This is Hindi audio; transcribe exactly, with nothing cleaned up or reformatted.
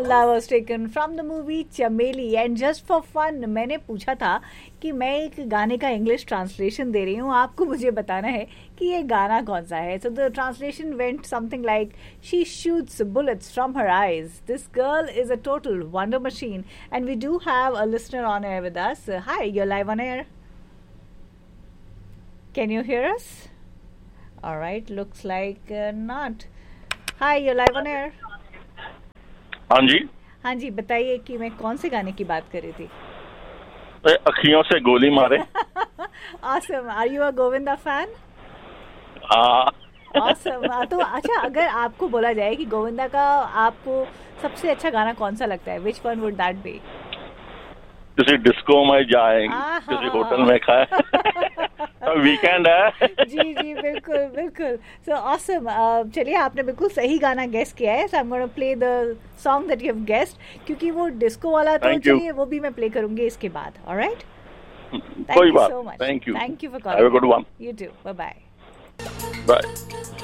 that was taken from the movie Chameli. And just for fun, मैंने पूछा था कि मैं एक गाने का इंग्लिश ट्रांसलेशन दे रही हूँ, आपको मुझे बताना है कि ये गाना कौन सा है. So the translation went something like, she shoots bullets from her eyes. This girl is a total wonder machine. And we do have a listener on air with us. Uh, hi, you're live on air. Can you hear us? All right, looks like uh, not. Hi, you're live on air. हाँ जी. हाँ जी, बताइए कि मैं कौन से गाने की बात कर रही थी. अखियों से गोली मारे. Awesome. Are you a Govinda fan? हाँ. Awesome. तो अच्छा, अगर आपको बोला जाए कि गोविंदा का आपको सबसे अच्छा गाना कौन सा लगता है, which one would that be? किसी डिस्को में जाए, किसी होटल में खाए. वीकेंड है. जी जी बिल्कुल बिल्कुल. So awesome. uh, चलिए, आपने बिल्कुल सही गाना गेस किया है. So I'm going to play the song that you have guessed. क्योंकि वो डिस्को वाला तो चलिए वो भी मैं प्ले करूंगी इसके बाद. All right? Thank you so much. Thank you. Thank you for calling. Have a good one. You too. Bye bye. Bye.